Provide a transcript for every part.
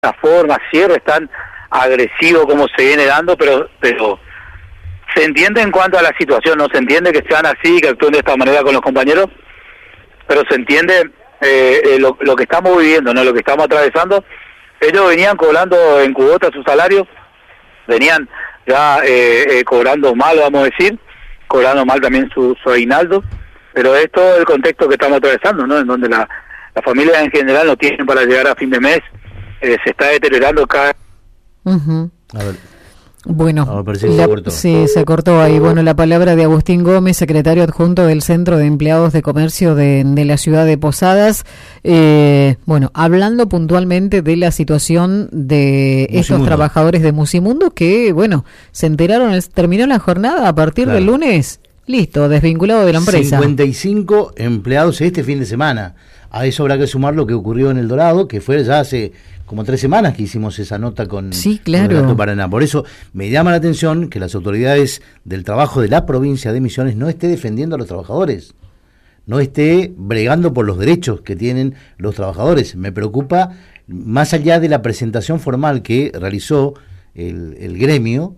forma, cierres tan agresivos como se viene dando, pero se entiende en cuanto a la situación, no se entiende que sean así, que actúen de esta manera con los compañeros, pero se entiende lo que estamos viviendo, no lo que estamos atravesando. Ellos venían cobrando en cuota su salario, venían ya cobrando mal, vamos a decir, cobrando mal también su aguinaldo, pero es todo el contexto que estamos atravesando, ¿no? En donde la familia en general no tienen para llegar a fin de mes, se está deteriorando cada... A ver. Bueno, sí, se cortó ahí. Bueno, la palabra de Agustín Gómez, secretario adjunto del Centro de Empleados de Comercio de la ciudad de Posadas. Bueno, hablando puntualmente de la situación de estos trabajadores de Musimundo que, bueno, se enteraron, terminó la jornada a partir del lunes, listo, desvinculado de la empresa. 55 empleados este fin de semana. A eso habrá que sumar lo que ocurrió en El Dorado, que fue ya hace como 3 semanas que hicimos esa nota con el Alto Paraná. Por eso me llama la atención que las autoridades del trabajo de la provincia de Misiones no esté defendiendo a los trabajadores, no esté bregando por los derechos que tienen los trabajadores. Me preocupa, más allá de la presentación formal que realizó el gremio,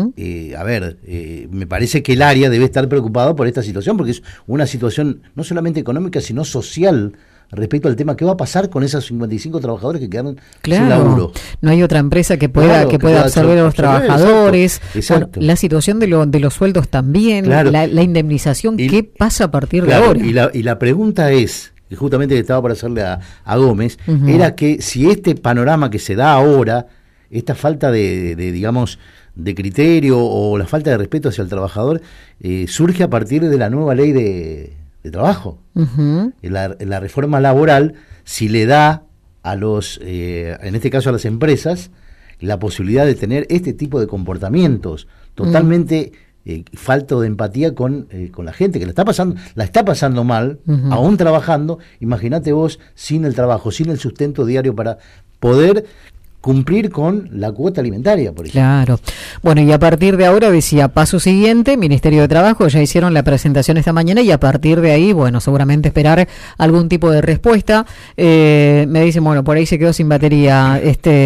me parece que el área debe estar preocupado por esta situación, porque es una situación no solamente económica, sino social, respecto al tema, ¿qué va a pasar con esos 55 trabajadores que quedaron sin laburo? No hay otra empresa que pueda absorber a los trabajadores. Exacto. Bueno, la situación de los sueldos también, la indemnización, ¿qué pasa a partir de ahora? Y la pregunta es, que justamente que estaba para hacerle a Gómez, era que si este panorama que se da ahora, esta falta de digamos, de criterio o la falta de respeto hacia el trabajador, surge a partir de la nueva ley de trabajo. La reforma laboral, si le da a los, en este caso a las empresas, la posibilidad de tener este tipo de comportamientos totalmente falto de empatía con la gente que la está pasando mal, aún trabajando. Imagínate vos sin el trabajo, sin el sustento diario para poder cumplir con la cuota alimentaria, por ejemplo. Claro. Bueno, y a partir de ahora, decía, paso siguiente, Ministerio de Trabajo, ya hicieron la presentación esta mañana y a partir de ahí, bueno, seguramente esperar algún tipo de respuesta. Me dicen, bueno, por ahí se quedó sin batería,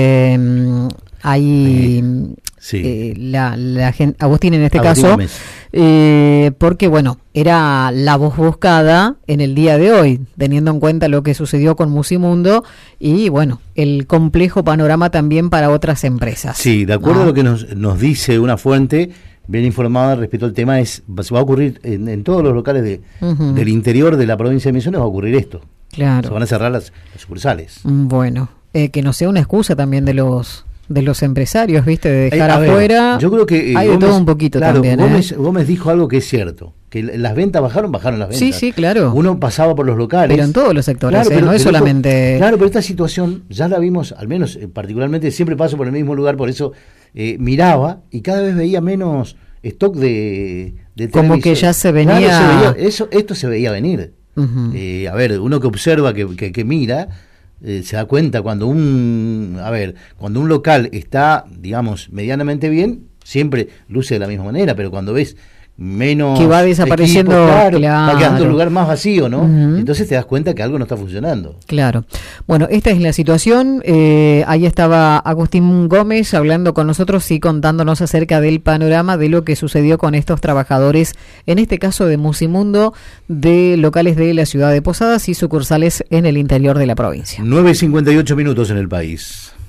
ahí... Sí. La gente, Agustín en este caso, porque bueno, era la voz buscada en el día de hoy, teniendo en cuenta lo que sucedió con Musimundo y bueno, el complejo panorama también para otras empresas. Sí, de acuerdo a lo que nos dice una fuente bien informada respecto al tema, se va a ocurrir en todos los locales del interior de la provincia de Misiones, va a ocurrir esto. Claro. Se van a cerrar las sucursales. Bueno, que no sea una excusa también de los empresarios, ¿viste? De dejar afuera. Yo creo que hay Gómez, de todo un poquito también. Gómez dijo algo que es cierto, que las ventas bajaron las ventas. Sí, sí, claro. Uno pasaba por los locales. Pero en todos los sectores, no es solamente... Claro, pero esta situación ya la vimos, al menos particularmente, siempre paso por el mismo lugar, por eso miraba y cada vez veía menos stock de como que ya se venía... Claro, esto se veía venir. Uno que observa, que mira... se da cuenta cuando un local está, digamos, medianamente bien, siempre luce de la misma manera, pero cuando ves menos que va desapareciendo, va quedando el lugar más vacío, ¿no? Entonces te das cuenta que algo no está funcionando. Claro. Bueno, esta es la situación. Ahí estaba Agustín Gómez hablando con nosotros y contándonos acerca del panorama de lo que sucedió con estos trabajadores, en este caso de Musimundo, de locales de la ciudad de Posadas y sucursales en el interior de la provincia. 9:58 en el país.